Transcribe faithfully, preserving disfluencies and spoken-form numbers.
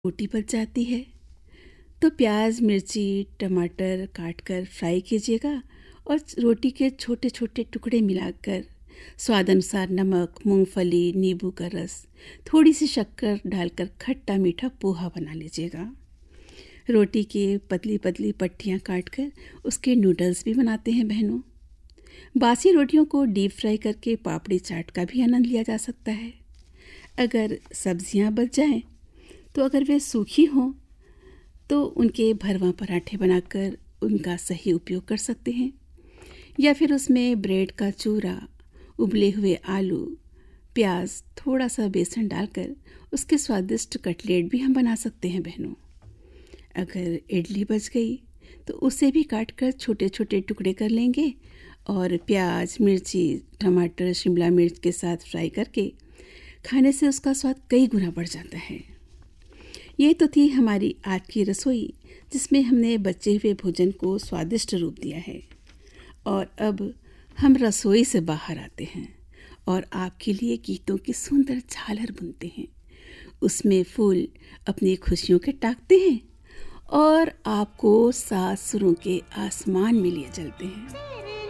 रोटी बच जाती है तो प्याज मिर्ची टमाटर काट कर फ्राई कीजिएगा और रोटी के छोटे छोटे टुकड़े मिलाकर स्वाद अनुसार नमक, मूंगफली, नींबू का रस, थोड़ी सी शक्कर डालकर खट्टा मीठा पोहा बना लीजिएगा। रोटी की पतली पतली पट्टियाँ काटकर उसके नूडल्स भी बनाते हैं बहनों। बासी रोटियों को डीप फ्राई करके पापड़ी चाट का भी आनंद लिया जा सकता है। अगर सब्जियां बच जाएं तो अगर वे सूखी हों तो उनके भरवा पराठे बनाकर उनका सही उपयोग कर सकते हैं, या फिर उसमें ब्रेड का चूरा, उबले हुए आलू, प्याज, थोड़ा सा बेसन डालकर उसके स्वादिष्ट कटलेट भी हम बना सकते हैं बहनों। अगर इडली बच गई तो उसे भी काट कर छोटे छोटे टुकड़े कर लेंगे और प्याज, मिर्ची, टमाटर, शिमला मिर्च के साथ फ्राई करके खाने से उसका स्वाद कई गुना बढ़ जाता है। ये तो थी हमारी आज की रसोई, जिसमें हमने बचे हुए भोजन को स्वादिष्ट रूप दिया है। और अब हम रसोई से बाहर आते हैं और आपके लिए गीतों की सुंदर झालर बुनते हैं। उसमें फूल अपनी खुशियों के टाकते हैं और आपको सात सुरों के आसमान में लिए चलते हैं।